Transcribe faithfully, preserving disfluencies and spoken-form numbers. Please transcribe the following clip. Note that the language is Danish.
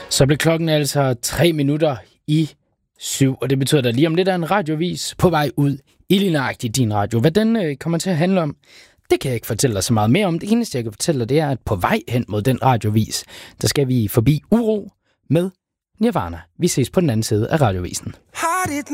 Så blev klokken altså tre minutter i syv, og det betyder, at der lige om lidt er en radiovis på vej ud i lige nøjagtigt din radio. Hvad den øh, kommer til at handle om, det kan jeg ikke fortælle dig så meget mere om. Det eneste, jeg kan fortælle dig, det er, at på vej hen mod den radiovis, der skal vi forbi uro med Nirvana. Vi ses på den anden side af radiovisen.